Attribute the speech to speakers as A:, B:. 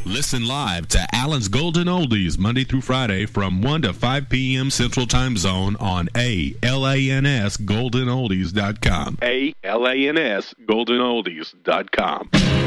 A: Listen live to Allen's Golden Oldies Monday through Friday from 1 to 5 p.m. Central Time Zone on ALANS GoldenOldies.com. ALANS GoldenOldies.com.